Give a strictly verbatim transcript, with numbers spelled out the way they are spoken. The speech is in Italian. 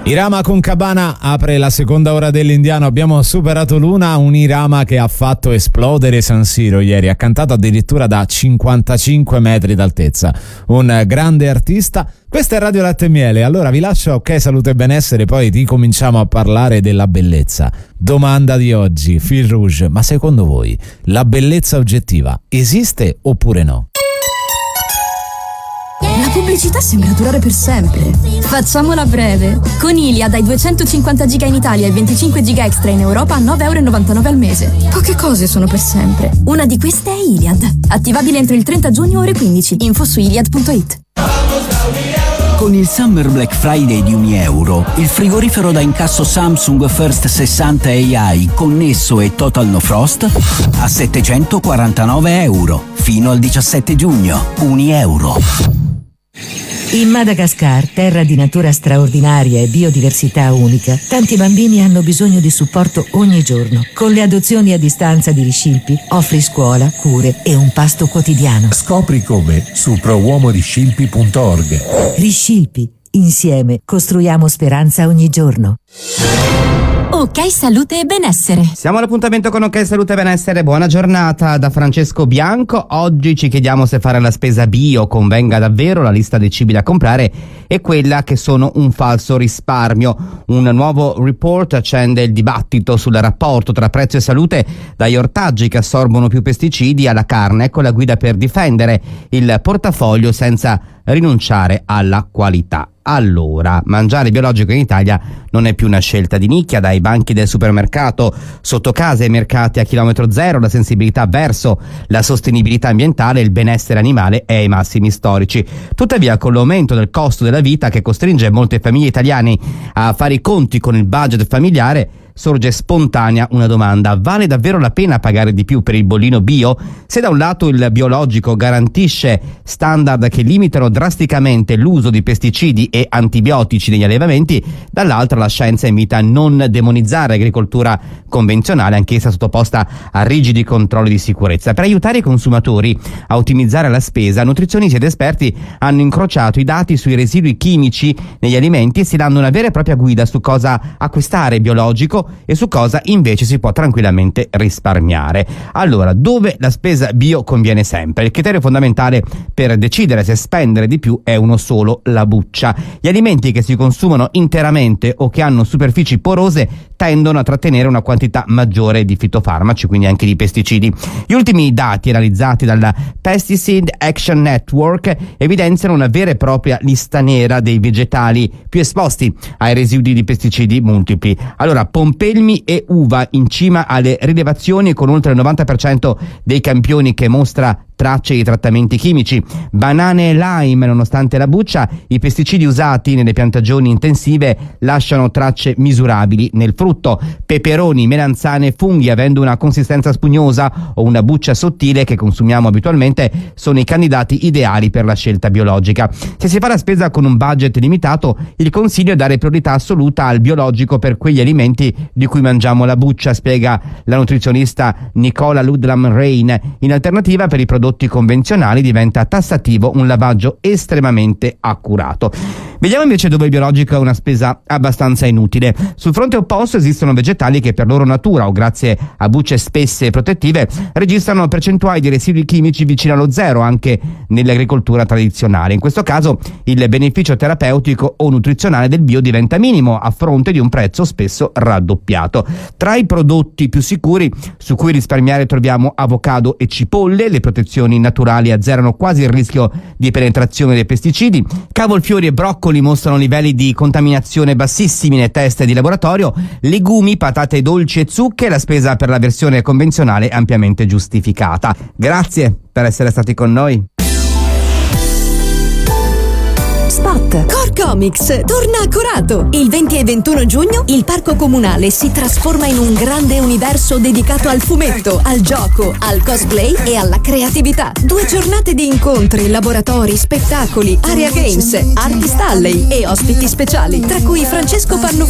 Irama con Cabana apre la seconda ora dell'Indiano. Abbiamo superato l'una, un Irama che ha fatto esplodere San Siro ieri, ha cantato addirittura da cinquantacinque metri d'altezza. Un grande artista. Questa è Radio Latte e Miele, allora vi lascio Ok Salute e Benessere, poi ricominciamo a parlare della bellezza. Domanda di oggi, Fil Rouge, ma secondo voi la bellezza oggettiva esiste oppure no? La pubblicità sembra durare per sempre. Facciamola breve. Con Iliad hai duecentocinquanta giga in Italia e venticinque giga extra in Europa a nove virgola novantanove euro al mese. Poche cose sono per sempre. Una di queste è Iliad. Attivabile entro il trenta giugno ore quindici. Info su iliad punto it. Con il Summer Black Friday di Unieuro, il frigorifero da incasso Samsung First sessanta A I connesso e Total No Frost a settecentoquarantanove euro fino al diciassette giugno. Unieuro. In Madagascar, terra di natura straordinaria e biodiversità unica, tanti bambini hanno bisogno di supporto ogni giorno. Con le adozioni a distanza di Riscilpi offri scuola, cure e un pasto quotidiano. Scopri come su prouomodiscilpi punto org. Riscilpi, insieme costruiamo speranza ogni giorno. Ok Salute e Benessere. Siamo all'appuntamento con Ok Salute e Benessere. Buona giornata da Francesco Bianco. Oggi ci chiediamo se fare la spesa bio convenga davvero. La lista dei cibi da comprare è quella che sono un falso risparmio. Un nuovo report accende il dibattito sul rapporto tra prezzo e salute, dagli ortaggi che assorbono più pesticidi alla carne. Ecco la guida per difendere il portafoglio senza rinunciare alla qualità. Allora, mangiare biologico in Italia non è più una scelta di nicchia. Dai banchi del supermercato, sotto casa e mercati a chilometro zero, la sensibilità verso la sostenibilità ambientale e il benessere animale è ai massimi storici. Tuttavia, con l'aumento del costo della vita che costringe molte famiglie italiane a fare i conti con il budget familiare, sorge spontanea una domanda: vale davvero la pena pagare di più per il bollino bio? Se da un lato il biologico garantisce standard che limitano drasticamente l'uso di pesticidi e antibiotici negli allevamenti, dall'altro la scienza invita a non demonizzare l'agricoltura convenzionale, anch'essa sottoposta a rigidi controlli di sicurezza. Per aiutare i consumatori a ottimizzare la spesa, nutrizionisti ed esperti hanno incrociato i dati sui residui chimici negli alimenti e si danno una vera e propria guida su cosa acquistare biologico e su cosa invece si può tranquillamente risparmiare. Allora, dove la spesa bio conviene sempre? Il criterio fondamentale per decidere se spendere di più è uno solo: la buccia. Gli alimenti che si consumano interamente o che hanno superfici porose tendono a trattenere una quantità maggiore di fitofarmaci, quindi anche di pesticidi. Gli ultimi dati analizzati dalla Pesticide Action Network evidenziano una vera e propria lista nera dei vegetali più esposti ai residui di pesticidi multipli. Allora, pompelmi e uva in cima alle rilevazioni, con oltre il novanta per cento dei campioni che mostra tracce di trattamenti chimici. Banane e lime, nonostante la buccia, i pesticidi usati nelle piantagioni intensive lasciano tracce misurabili nel frutto. Peperoni, melanzane e funghi, avendo una consistenza spugnosa o una buccia sottile che consumiamo abitualmente, sono i candidati ideali per la scelta biologica. Se si fa la spesa con un budget limitato, il consiglio è dare priorità assoluta al biologico per quegli alimenti di cui mangiamo la buccia, spiega la nutrizionista Nicola Ludlam-Rain. In alternativa, per i prodotti convenzionali diventa tassativo un lavaggio estremamente accurato. Vediamo invece dove il biologico è una spesa abbastanza inutile. Sul fronte opposto esistono vegetali che per loro natura o grazie a bucce spesse e protettive registrano percentuali di residui chimici vicino allo zero anche nell'agricoltura tradizionale. In questo caso il beneficio terapeutico o nutrizionale del bio diventa minimo a fronte di un prezzo spesso raddoppiato. Tra i prodotti più sicuri su cui risparmiare troviamo avocado e cipolle. Le protezioni naturali azzerano quasi il rischio di penetrazione dei pesticidi. Cavolfiori e broccoli mostrano livelli di contaminazione bassissimi nei test di laboratorio. Legumi, patate dolci e zucche, la spesa per la versione convenzionale è ampiamente giustificata. Grazie per essere stati con noi. Spot. Core Comics torna a Corato. Il venti e ventuno giugno il parco comunale si trasforma in un grande universo dedicato al fumetto, al gioco, al cosplay e alla creatività. Due giornate di incontri, laboratori, spettacoli, area games, Artist Alley e ospiti speciali, tra cui Francesco Pannofino,